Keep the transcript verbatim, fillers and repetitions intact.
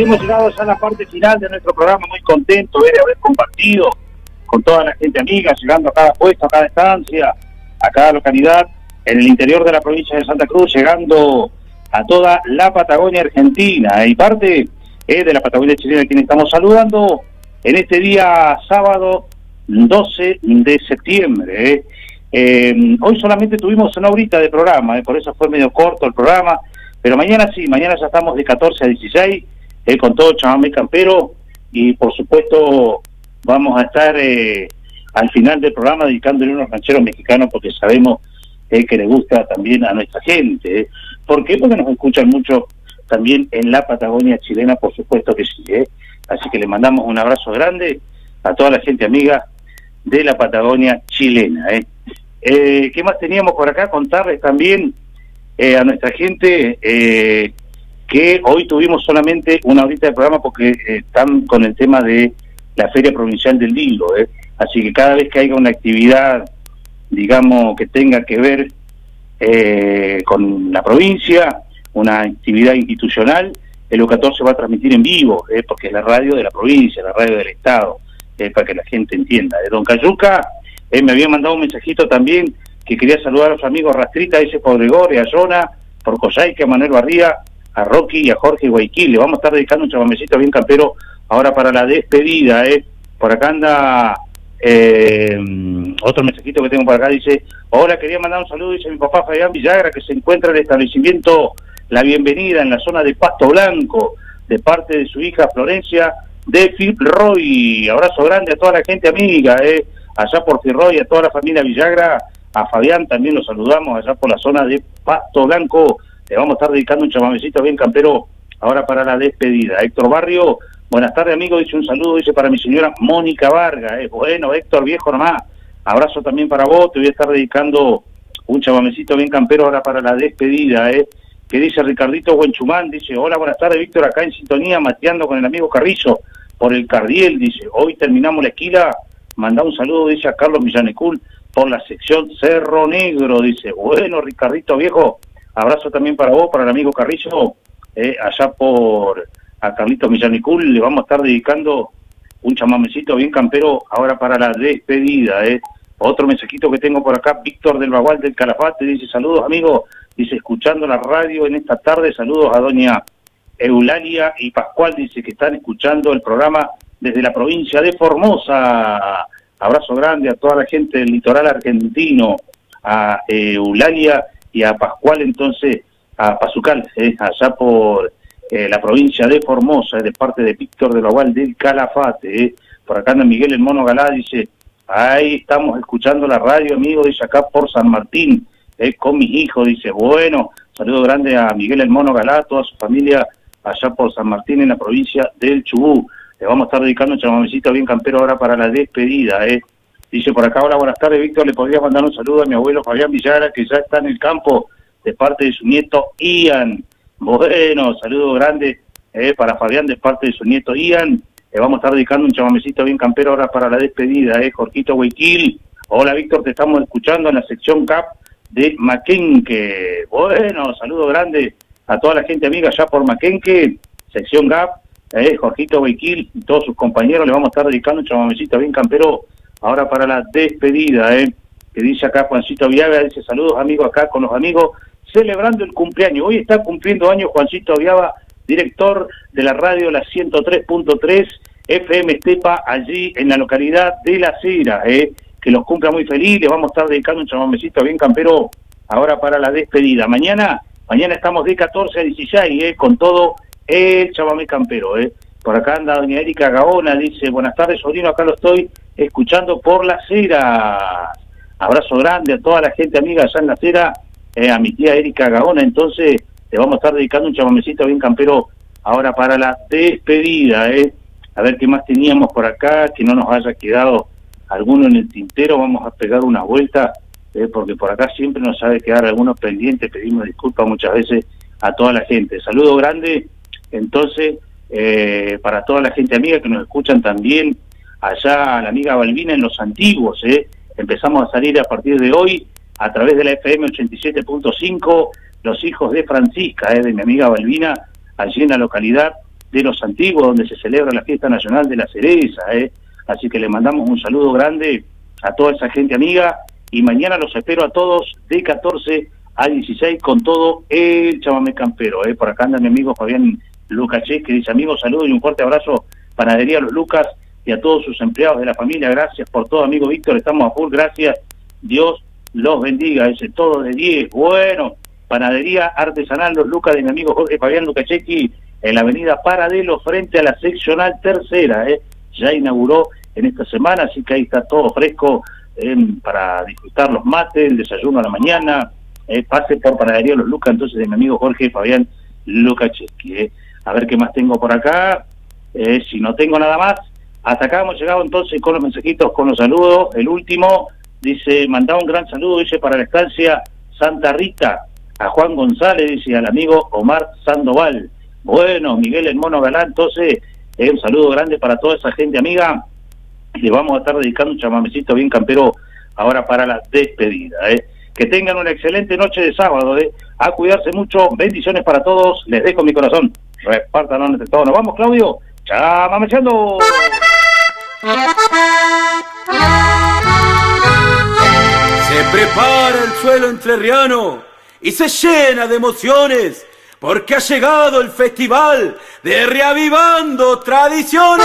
así hemos llegado ya a la parte final de nuestro programa, muy contento de haber compartido con toda la gente amiga, llegando a cada puesto, a cada estancia, a cada localidad, en el interior de la provincia de Santa Cruz, llegando a toda la Patagonia Argentina y parte eh, de la Patagonia chilena, a quien estamos saludando en este día sábado doce de septiembre. Eh. Eh, hoy solamente tuvimos una horita de programa, eh, por eso fue medio corto el programa, pero mañana sí, mañana ya estamos de catorce a dieciséis, eh, con todo chamamé campero, y por supuesto vamos a estar eh, al final del programa dedicándole a unos rancheros mexicanos, porque sabemos eh, que le gusta también a nuestra gente. Eh. ¿Por qué? Porque nos escuchan mucho también en la Patagonia chilena, por supuesto que sí. Eh. Así que le mandamos un abrazo grande a toda la gente amiga de la Patagonia chilena. Eh. Eh, ¿Qué más teníamos por acá? Contarles también eh, a nuestra gente eh, que hoy tuvimos solamente una horita de programa porque eh, están con el tema de la Feria Provincial del Libro. Eh. Así que cada vez que haya una actividad, digamos, que tenga que ver eh, con la provincia, una actividad institucional, el U catorce va a transmitir en vivo, eh, porque es la radio de la provincia, la radio del Estado, eh, para que la gente entienda. De Don Cayuca, eh, me había mandado un mensajito también que quería saludar a los amigos Rastrita, a ese Podregor, a Jonah, por Cosaique, a Manuel Barría, a Rocky y a Jorge Guayquil. Le vamos a estar dedicando un chamamecito bien campero ahora para la despedida. Eh. Por acá anda eh, otro mensajito que tengo por acá, dice: hola, quería mandar un saludo, dice mi papá Fabián Villagra, que se encuentra en el establecimiento La Bienvenida en la zona de Pasto Blanco, de parte de su hija Florencia de Filroy. Abrazo grande a toda la gente amiga, eh, allá por Filroy, a toda la familia Villagra. A Fabián también lo saludamos allá por la zona de Pasto Blanco. Le vamos a estar dedicando un chamamecito bien campero ahora para la despedida. Héctor Barrio, buenas tardes amigo, dice un saludo, dice para mi señora Mónica Vargas. Eh. Bueno, Héctor, viejo nomás, abrazo también para vos, te voy a estar dedicando un chamamecito bien campero ahora para la despedida. Eh. Que dice Ricardito Buenchumán, dice: hola, buenas tardes Víctor, acá en sintonía, mateando con el amigo Carrizo por el Cardiel, dice, hoy terminamos la esquila, manda un saludo, dice a Carlos Millanecul por la sección Cerro Negro, dice. Bueno, Ricardito viejo, abrazo también para vos, para el amigo Carrizo, eh, allá por a Carlitos Millanecul, le vamos a estar dedicando un chamamecito bien campero ahora para la despedida. Eh. Otro mensajito que tengo por acá, Víctor del Bagual del Calafate, dice: saludos amigo, dice, escuchando la radio en esta tarde, saludos a doña Eulalia y Pascual, dice que están escuchando el programa desde la provincia de Formosa. Abrazo grande a toda la gente del litoral argentino, a Eulalia y a Pascual, entonces, a Pazucal, eh, allá por eh, la provincia de Formosa, eh, de parte de Víctor del Bagual del Calafate. Eh. Por acá anda Miguel el Mono Galá, dice: ahí estamos escuchando la radio, amigo, dice acá por San Martín, eh, con mis hijos, dice. Bueno, saludo grande a Miguel el Mono Galá, a toda su familia allá por San Martín en la provincia del Chubut. Le vamos a estar dedicando un chamamecito bien campero ahora para la despedida. Eh. Dice por acá: hola, buenas tardes Víctor, le podría mandar un saludo a mi abuelo Fabián Villagra, que ya está en el campo, de parte de su nieto Ian. Bueno, saludo grande eh, para Fabián de parte de su nieto Ian. Le vamos a estar dedicando un chamamecito bien campero ahora para la despedida, eh, Jorquito Huiquil. Hola Víctor, te estamos escuchando en la sección C A P de Maquenque. Bueno, saludo grande a toda la gente amiga allá por Maquenque, sección C A P, eh, Jorquito Huiquil y todos sus compañeros. Le vamos a estar dedicando un chamamecito bien campero ahora para la despedida, eh, que dice acá Juancito Viaga, dice: saludos amigos, acá con los amigos celebrando el cumpleaños. Hoy está cumpliendo años Juancito Viaga, director de la radio La ciento tres punto tres F M Estepa, allí en la localidad de La Cera, eh, que los cumpla muy feliz. Les vamos a estar dedicando un chamamecito bien campero ahora para la despedida. Mañana, mañana estamos de catorce a dieciséis, eh, con todo el chamamé campero. Eh. Por acá anda doña Erika Gaona, dice: buenas tardes sobrino, acá lo estoy escuchando por La Cera. Abrazo grande a toda la gente amiga allá en La Cera, eh, a mi tía Erika Gaona. Entonces le vamos a estar dedicando un chamamecito bien campero ahora para la despedida. Eh. A ver qué más teníamos por acá, que no nos haya quedado alguno en el tintero. Vamos a pegar una vuelta, eh, porque por acá siempre nos sabe quedar algunos pendientes. Pedimos disculpas muchas veces a toda la gente. Saludo grande entonces eh, para toda la gente amiga que nos escuchan también allá, a la amiga Balbina en Los Antiguos. Eh. Empezamos a salir a partir de hoy a través de la F M ochenta y siete punto cinco, Los Hijos de Francisca, eh, de mi amiga Balbina, allí en la localidad de los antiguos, donde se celebra la fiesta nacional de la cereza, ¿eh? Así que le mandamos un saludo grande a toda esa gente amiga, y mañana los espero a todos de catorce a dieciséis con todo el chamamé campero, ¿eh? Por acá anda mi amigo Fabián Lucaché, que dice: amigos, saludos y un fuerte abrazo, Panadería Los Lucas, y a todos sus empleados de la familia, gracias por todo, amigo Víctor, estamos a full, gracias, Dios los bendiga, ese todo de diez. Bueno, Panadería Artesanal Los Lucas de mi amigo Jorge Fabián Lucachetti, en la avenida Paradelo, frente a la seccional tercera, ¿eh? Ya inauguró en esta semana, así que ahí está todo fresco eh, para disfrutar los mates, el desayuno a la mañana. Eh, pase por Panadería Los Lucas, entonces, de mi amigo Jorge Fabián Lucachetti. Eh. A ver qué más tengo por acá. Eh, si no tengo nada más, hasta acá hemos llegado entonces con los mensajitos, con los saludos. El último dice: mandaba un gran saludo, dice, para la estancia Santa Rita, a Juan González, dice, al amigo Omar Sandoval. Bueno, Miguel el Mono Galán, entonces, eh, un saludo grande para toda esa gente amiga. Le vamos a estar dedicando un chamamecito bien campero ahora para la despedida, ¿eh? Que tengan una excelente noche de sábado, ¿eh? A cuidarse mucho, bendiciones para todos, les dejo mi corazón, repártanlo entre todos. Nos vamos, Claudio, chamameceando. Se prepara el suelo entrerriano y se llena de emociones, porque ha llegado el festival de Reavivando Tradiciones.